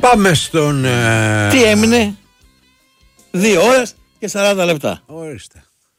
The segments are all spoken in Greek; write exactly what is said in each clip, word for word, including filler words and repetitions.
Πάμε στον... Ε... Τι έμεινε? Δύο ώρες και σαράντα λεπτά. Ορίστε.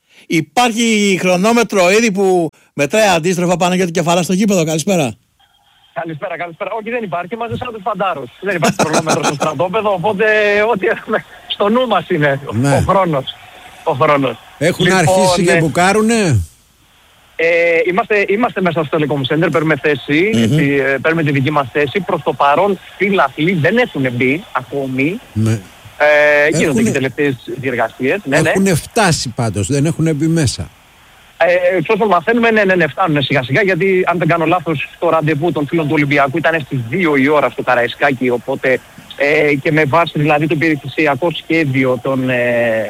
Υπάρχει χρονόμετρο ήδη που μετράει αντίστροφα πάνω για την κεφαλά στο γήπεδο. Καλησπέρα. Καλησπέρα, καλησπέρα. Όχι, δεν υπάρχει. Είμαστε σαν τους φαντάρους. Δεν υπάρχει χρονόμετρο στο στρατόπεδο, οπότε ό,τι έχουμε στο νου μας είναι ναι. ο χρόνος. Ο χρόνος. Έχουν λοιπόν, αρχίσει και ναι. μπουκάρουνε. Ε, είμαστε, είμαστε μέσα στο Telecom Center, παίρνουμε θέση, Mm-hmm. τη, παίρνουμε τη δική μας θέση. Προς το παρόν φίλαθλοι δεν έχουν μπει ακόμη. Ναι. Ε, γίνονται και οι τελευταίες διεργασίες. Ναι, έχουν ναι. φτάσει πάντως, δεν έχουν μπει μέσα. Ε, εξ όσων μαθαίνουμε, ναι, ναι, ναι, φτάνουν σιγά σιγά, γιατί αν δεν κάνω λάθος το ραντεβού των φίλων του Ολυμπιακού ήταν στις δύο η ώρα στο Καραϊσκάκι, οπότε ε, και με βάση δηλαδή το υπηρεσιακό σχέδιο των, ε,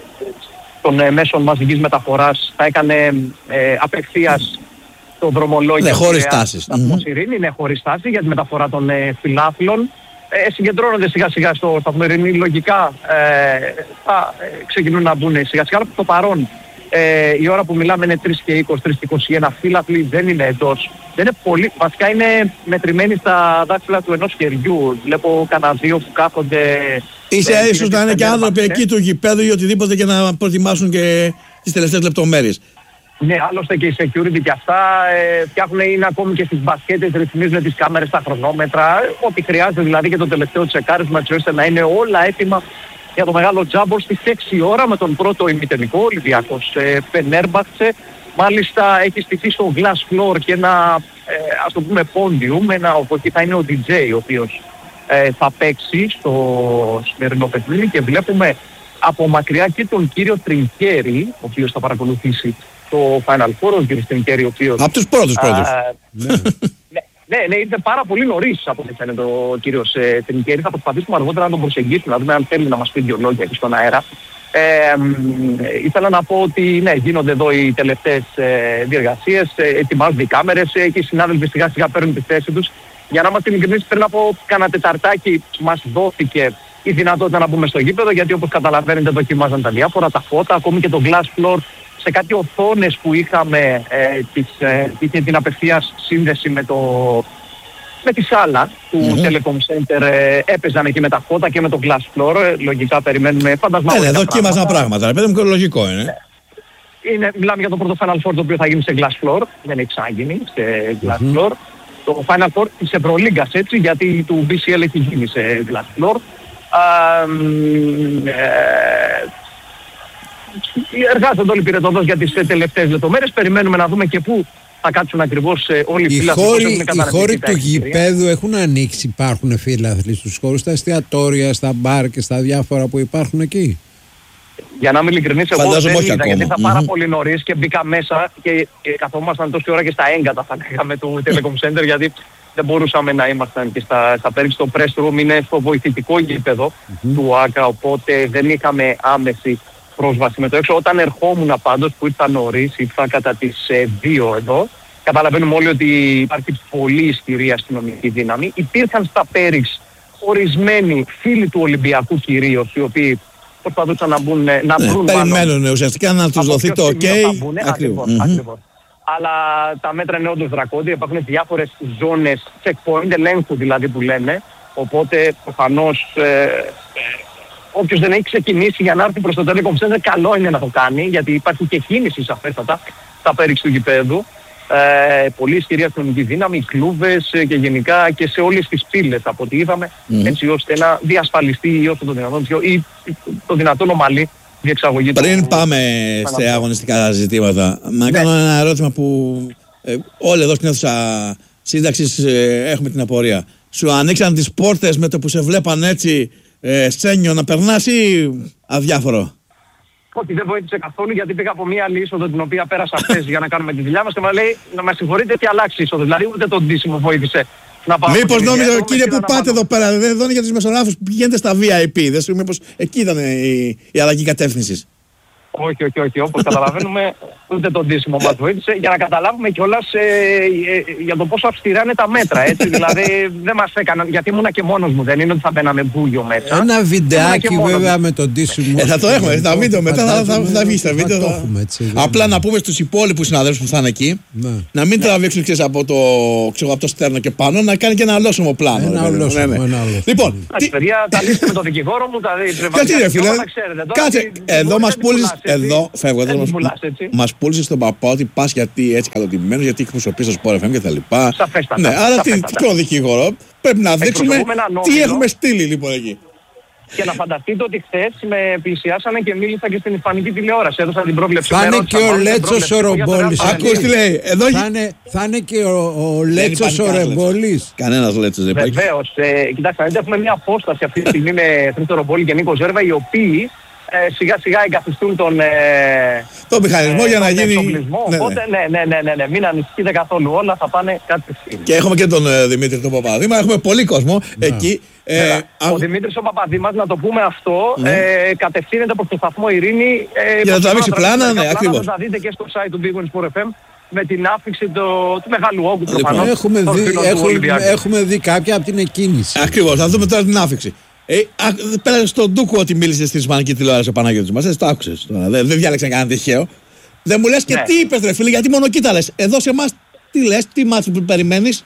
των ε, μέσων μαζικής μεταφοράς θα έκανε ε, απευθείας το δρομολόγιο. Ναι, χωρίς τάσεις. Mm-hmm. Είναι χωρίς τάση για τη μεταφορά των ε, φιλάθλων. Ε, συγκεντρώνονται σιγά σιγά στο σταθμό Ειρηνή, λογικά ε, θα ε, ξεκινούν να μπουν σιγά σιγά. Το παρόν ε, η ώρα που μιλάμε είναι τρεις και είκοσι, τρεις και είκοσι ένα, φίλαθλοι δεν είναι εντός. Δεν είναι πολύ, βασικά είναι μετρημένοι στα δάχτυλα του ενός χεριού. Βλέπω κανένα δύο που κάθονται. Είσαι ε, ίσως να είναι και άνθρωποι ε. εκεί του γηπέδου ή οτιδήποτε και να προετοιμάσουν και τις τελευταίες λεπτομέρειες. Ναι, άλλωστε και οι security και αυτά ε, φτιάχνουν, είναι ακόμη και στις μπασκέτες, ρυθμίζουν τις κάμερες, τα χρονόμετρα, ό,τι χρειάζεται δηλαδή και το τελευταίο τσεκάρισμα έτσι ώστε να είναι όλα έτοιμα για το μεγάλο τζάμπο στις έξι ώρα με τον πρώτο ημιτελικό Ολυμπιακός ε, Φενέρμπαχτσε. Μάλιστα έχει στηθεί στο glass floor και ένα ε, ας το πούμε podium, ένα, όπου εκεί θα είναι ο ντι τζέι ο οποίος ε, θα παίξει στο σημερινό παιχνίδι και βλέπουμε από μακριά και τον κύριο Τρινκέρι, ο οποίος θα παρακολουθήσει το Final Four, ο κύριος Τρινκέρι, ο οποίος... Από τους πρώτους πρώτους. ναι. Ναι, ναι, ήρθε πάρα πολύ νωρίς από ό,τι φαίνεται ο κύριος ε, Τρινκέρι. Θα προσπαθήσουμε αργότερα να τον προσεγγίσουμε, να δούμε αν θέλει να μας πει δύο λόγια εκεί στον αέρα. Ε, ε, ήθελα να πω ότι ναι, γίνονται εδώ οι τελευταίες ε, διεργασίες, ε, ετοιμάζονται οι κάμερες ε, και οι συνάδελφοι σιγά σιγά παίρνουν τη θέση τους. Για να είμαστε ειλικρινείς, πριν από κάνα τεταρτάκι μας δόθηκε η δυνατότητα να μπούμε στο γήπεδο, γιατί όπως καταλαβαίνετε δοκιμάζαν τα διάφορα, τα φώτα, ακόμη και το glass floor. Σε κάτι οθόνες που είχαμε ε, τις, ε, είχε την απευθείας σύνδεση με, το, με τη σάλα του mm-hmm. Telecom Center, ε, έπαιζαν εκεί με τα φώτα και με το glass floor. Ε, λογικά περιμένουμε φαντασμάτια. Ναι, εδώ δοκίμαζαν πράγματα. Ρε παιδί μου, λογικό είναι. Ναι. είναι. Μιλάμε για το πρώτο Final Four το οποίο θα γίνει σε glass floor. Δεν έχει ξαναγίνει σε glass mm-hmm. floor. Το Final Four της Ευρωλίγκας έτσι, γιατί του μπι σι ελ έχει γίνει σε glass floor. Α, ε, εργάζονται όλοι οι πυρετοδός για τις τελευταίες λεπτομέρειες. Περιμένουμε να δούμε και πού θα κάτσουν ακριβώς όλοι οι φίλαθλοι. Οι χώροι του γηπέδου έχουν ανοίξει, υπάρχουν φίλαθλοι στους χώρους, στα εστιατόρια, στα μπαρ και στα διάφορα που υπάρχουν εκεί. Για να είμαι ειλικρινής, εγώ δεν είδα, ακόμα. γιατί θα πάρα mm-hmm. πολύ νωρίς και μπήκα μέσα και, και καθόμασταν τόση ώρα και στα έγκατα θα λέγαμε του Telecom Center, γιατί δεν μπορούσαμε να ήμασταν και στα, στα πέριξ. Το press room είναι στο βοηθητικό γήπεδο mm-hmm. του ΆΚΑ, οπότε δεν είχαμε άμεση πρόσβαση με το έξω. Όταν ερχόμουν πάντως που ήρθα νωρίς, ήρθα κατά τις ε, δύο εδώ, καταλαβαίνουμε όλοι ότι υπάρχει πολύ ισχυρή αστυνομική δύναμη. Υπήρχαν στα πέριξ ορισμένοι φίλοι του Ολυμπιακού κυρίως, οι οποίοι προσπαθούσαν να μπουν, να ναι, βρουν περιμένουν ουσιαστικά να τους δοθεί το ok. Ακριβώς, mm-hmm. ακριβώς. Αλλά τα μέτρα είναι όντως δρακόντια, υπάρχουν διάφορες ζώνες checkpoint, ελέγχου δηλαδή που λένε, οπότε προφανώς ε, ε, όποιος δεν έχει ξεκινήσει για να έρθει προς το Telecom Center, καλό είναι να το κάνει, γιατί υπάρχει και κίνηση σαφέστατα στα πέριξ του γηπέδου. Ε, πολύ ισχυρή αστυνομική δύναμη, κλούβες ε, και γενικά και σε όλες τις πύλες από ό,τι είδαμε, mm. έτσι ώστε να διασφαλιστεί όσο το δυνατόν πιο, ή το δυνατόν ομαλή διεξαγωγή. Πριν του... πάμε σε αγωνιστικά ζητήματα, να ναι. κάνω ένα ερώτημα που ε, όλοι εδώ στην αίθουσα σύνταξης ε, έχουμε την απορία. Σου ανοίξαν τις πόρτες με το που σε βλέπαν έτσι ε, σένιο να περνάς ή αδιάφορο? Όχι, δεν βοήθησε καθόλου, γιατί πήγα από μία άλλη είσοδο την οποία πέρασα χθες για να κάνουμε τη δουλειά μας και μου λέει να με συγχωρείτε, τι αλλάξει είσοδο. Δηλαδή ούτε το ντύσιμο βοήθησε να πάω. Μήπως νόμιζα, κύριε, που πάτε εδώ πέρα, δεν είναι για τους μεσογράφους που πηγαίνετε στα βι άι πι, δεν σου μήπως εκεί ήταν η, η αλλαγή κατεύθυνσης? Όχι, όχι, όχι. Όπως καταλαβαίνουμε, ούτε το ντύσιμο μας βοήθησε. Για να καταλάβουμε κιόλας ε, ε, για το πόσο αυστηρά είναι τα μέτρα. Έτσι. Δηλαδή δεν μας έκαναν, γιατί ήμουνα και μόνος μου. Δεν είναι ότι θα μπαίναμε μπούγιο μέσα. Ένα βιντεάκι βέβαια με το ντύσιμο. Ε, θα το έχουμε, τα βίντεο μετά θα, θα, θα βγει στα βίντεο. Θα... Έτσι, Απλά να πούμε στους υπόλοιπους συναδέλφους που θα είναι εκεί, ναι. να μην ναι. τραβήξουν ξέρεις, από, το, ξέρω, από το στέρνο και πάνω, να κάνει και ένα ολόσωμο πλάνο. Ένα ολόσωμο. Ναι, ναι. Λοιπόν, τι... παιδιά, τα λύστε με τον δικηγόρο μου, τα δείτε. Κάτσε ρε φίλε, κάτσε, εδώ μας πούλησες, εδώ φεύγω, εδώ μας πούλησες στον παπά ότι πας γιατί έτσι καλοτημένος, γιατί εκπροσωπείς το Sport εφ εμ και τα λοιπά. Σαφέστατα. Ναι, άρα τι δικηγόρο, πρέπει να δείξουμε τι έχουμε στείλει λοιπόν εκεί. Και να φανταστείτε ότι χθες με πλησιάσανε και μίλησα και στην ισπανική τηλεόραση. Έδωσα την πρόβλεψη. Θα είναι και ο Λέτσος ο Ρομπόλης. Ακούς τι λέει. Εδώ... Θα, είναι, θα είναι και ο, ο Λέτσος ο Ρομπόλης. Κανένας Λέτσος δεν υπάρχει. Βεβαίως. Ε, κοιτάξτε, έχουμε μια απόσταση αυτή τη στιγμή με Χρήστο Ρομπόλη και Νίκο Ζέρβα, οι οποίοι ε, σιγά σιγά εγκαθιστούν τον, ε, το μηχανισμό ε, για να γίνει. Ναι, οπότε ναι, ναι, ναι, ναι, ναι, μην ανησυχείτε καθόλου. Όλα θα πάνε κάτι στιγμή. Και έχουμε και τον ε, Δημήτρη τον Παπαδήμα. Έχουμε πολύ κόσμο ναι. εκεί. Ε, ε, ο Δημήτρης ο Παπαδήμας, να το πούμε αυτό, ναι. ε, κατευθύνεται προς το σταθμό Ειρήνη. Ε, για να τραβήξει πλάνα, ναι, ακριβώς. Θα δείτε και στο site του Big Win Sport εφ εμ με την άφηξη το, του μεγάλου όγκου προφανώς. Έχουμε, δει, έχουμε, έχουμε δει κάποια από την εκκίνηση. Ακριβώς, θα δούμε τώρα την άφηξη. Ε, πέρασε στον Ντούκο ότι μίλησε στην ισπανική τηλεόραση ο Παναγιώτης μας. Δεν το άκουσες. Δεν, δεν διάλεξα κανένα τυχαίο. Δεν μου λες και ναι. τι είπες ρε φίλε, γιατί μόνο κοίτα λες. Εδώ σε εμάς τι λες, τι μάτσο που περιμένεις.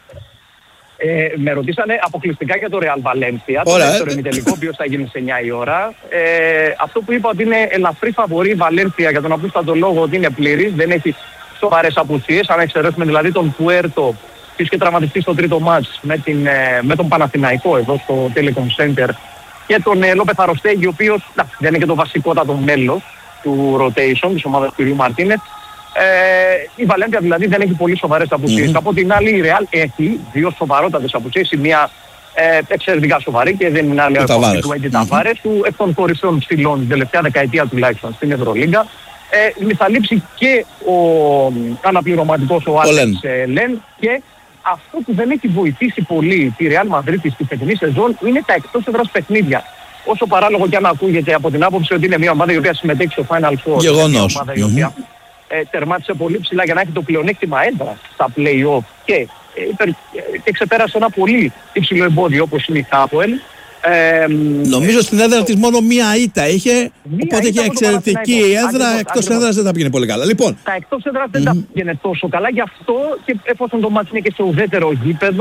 Ε, με ρωτήσανε αποκλειστικά για το Real Valencia, το δεύτερο ημιτελικό, ο οποίος θα γίνει σε εννιά η ώρα. Ε, αυτό που είπα ότι είναι ελαφρύ φαβορή η Valencia για τον απλούστατο λόγο ότι είναι πλήρης, δεν έχει σοβαρές απουσίες. Αν εξαιρέσουμε δηλαδή τον Πουέρτο, που είχε τραυματιστεί στο τρίτο μάτς με, την, με τον Παναθηναϊκό εδώ στο Telecom Center, και τον ε, Λόπεθ Αροστέγγι, ο οποίος να, δεν είναι και το βασικότατο μέλος του rotation της ομάδας του Ριου Μαρτίνεθ. Ε, η Βαλένθια δηλαδή δεν έχει πολύ σοβαρές απουσίες. Mm-hmm. Από την άλλη η Real έχει δύο σοβαρότατες απουσίες. Η μία ε, εξαιρετικά σοβαρή και δεν είναι άλλη από του Έντι Ταβάρες, του εκ των κορυφαίων στυλών την τελευταία δεκαετία τουλάχιστον στην Ευρωλίγκα. Ε, θα λείψει και ο αναπληρωματικός ο Άλεξ Λεν, και αυτό που δεν έχει βοηθήσει πολύ τη Real Madrid στη φετινή σεζόν είναι τα εκτός έδρας παιχνίδια. Όσο παράλογο και αν ακούγεται από την άποψη ότι είναι μια ομάδα η οποία συμμετέχει στο Final Four. Γεγονός. Μια ομάδα η οποία ε, τερμάτισε πολύ ψηλά για να έχει το πλεονέκτημα έδρας στα play-off και, ε, υπερ, και ξεπέρασε ένα πολύ υψηλό εμπόδιο όπως είναι η Χάπουελ. Ε, Νομίζω στην έδρα της μόνο μία ήττα είχε, οπότε και εξαιρετική έδρα, εκτός έδρας δεν τα πήγαινε πολύ καλά. Λοιπόν, τα εκτός έδρας δεν mm-hmm. τα πήγαινε τόσο καλά, γι' αυτό και εφόσον το μάτι είναι και σε ουδέτερο γήπεδο...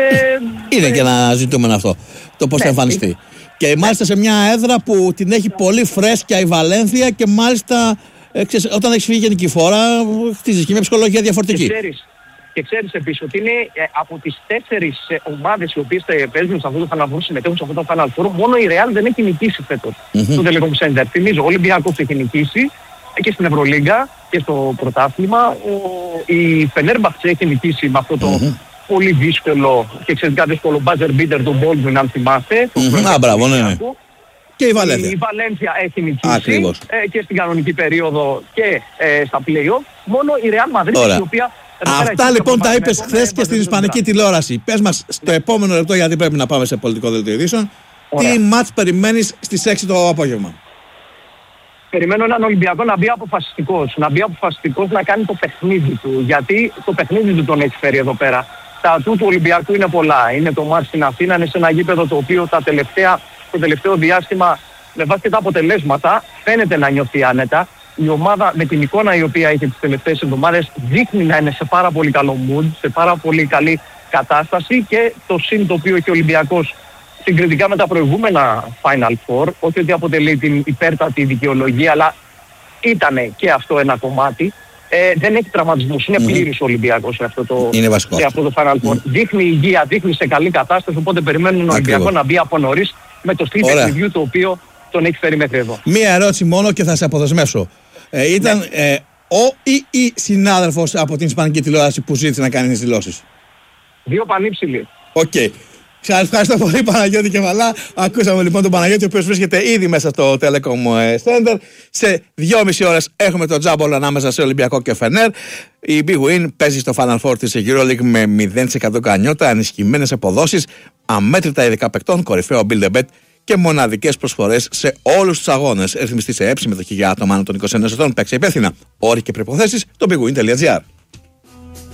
Ε, είναι ε, και ένα ζητούμενο αυτό, το πώς ναι, θα εμφανιστεί. Ε, και μάλιστα σε μια έδρα που την έχει πολύ φρέσκια η Βαλένθια και μάλιστα ε, ξέρεις, όταν έχεις φύγει γενική φορά χτίζεις και μια ψυχολογία διαφορετική. Και ξέρεις, Και ξέρεις επίσης ότι είναι ε, από τις τέσσερις ε, ομάδες οι οποίες ε, παίζουν σε αυτό το Final Four, συμμετέχουν σε αυτό το Final Four, μόνο η Real δεν έχει νικήσει φέτος mm-hmm. στο Telecom Center. Θυμίζω, ο Ολυμπιακός έχει νικήσει ε, και στην Ευρωλίγκα και στο πρωτάθλημα. Ο, η Fenerbahce έχει νικήσει με αυτό το mm-hmm. πολύ δύσκολο και εξαιρετικά δύσκολο buzzer beater του Baldwin, αν θυμάστε. Mm-hmm. Α, μπράβο, ναι, ναι. Και η Βαλένθια. Η Βαλένθια έχει νικήσει ε, και στην κανονική περίοδο και ε, στα play-off. Μόνο η Real Madrid, η οποία... Αυτά λοιπόν τα είπες χθες και στην ισπανική τηλεόραση. Πες μας στο επόμενο λεπτό, γιατί πρέπει να πάμε σε πολιτικό δελτίο ειδήσεων, τι μάτς περιμένεις στις έξι το απόγευμα. Περιμένω έναν Ολυμπιακό να μπει αποφασιστικός. Να μπει αποφασιστικός να κάνει το παιχνίδι του. Γιατί το παιχνίδι του τον έχει φέρει εδώ πέρα. Τα ατού του Ολυμπιακού είναι πολλά. Είναι το μάτς στην Αθήνα, είναι σε ένα γήπεδο το οποίο τα τελευταία, το τελευταίο διάστημα, με βάση τα αποτελέσματα, φαίνεται να νιώθει άνετα. Η ομάδα με την εικόνα η οποία έχει τις τελευταίες εβδομάδες δείχνει να είναι σε πάρα πολύ καλό mood, σε πάρα πολύ καλή κατάσταση, και το συν το οποίο έχει ο Ολυμπιακός συγκριτικά με τα προηγούμενα Final Four, όχι ότι αποτελεί την υπέρτατη δικαιολογία, αλλά ήταν και αυτό ένα κομμάτι. Ε, δεν έχει τραυματισμούς, είναι πλήρης ο Ολυμπιακός σε αυτό το, σε αυτό το Final Four. Mm. Δείχνει υγεία, δείχνει σε καλή κατάσταση, οπότε περιμένουν τον Ολυμπιακό να μπει από νωρίς με το στυλ παιχνιδιού το οποίο τον έχει φέρει μέχρι εδώ. Μία ερώτηση μόνο και θα σε αποδεσμεύσω. Ε, ήταν ναι. ε, ο ή η συνάδελφος από την ισπανική τηλεόραση που ζήτησε να κάνει τις δηλώσεις. Δύο πανύψηλοι. Οκ. Okay. Σας ευχαριστώ πολύ Παναγιώτη Κεφαλά. Ακούσαμε λοιπόν τον Παναγιώτη, ο οποίος βρίσκεται ήδη μέσα στο Telecom Center. Σε δυόμιση ώρες έχουμε το τζάμπολ ανάμεσα σε Ολυμπιακό και Φενέρ. Η Big Win παίζει στο Final Four της EuroLeague με μηδέν τοις εκατό κανιότα, ενισχυμένες αποδόσεις, αμέτρητα ειδικά παικτών, κορυφαίο Build a Bet και μοναδικές προσφορές σε όλους τους αγώνες. Ρυθμιστή σε ΕΠ, συμμετοχή για άτομα άνω των είκοσι ενός ετών. Παίξε υπεύθυνα. Όροι και προϋποθέσεις στο bigwin.gr.